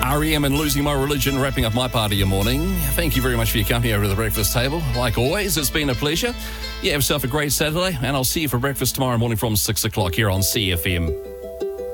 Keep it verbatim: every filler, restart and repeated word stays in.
R E M and Losing My Religion, wrapping up my part of your morning. Thank you very much for your company over the breakfast table. Like always, it's been a pleasure. You have yourself a great Saturday, and I'll see you for breakfast tomorrow morning from six o'clock here on C F M.